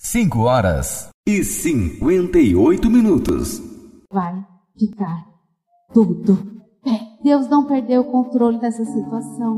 5h58. Vai ficar tudo bem. Deus não perdeu o controle dessa situação.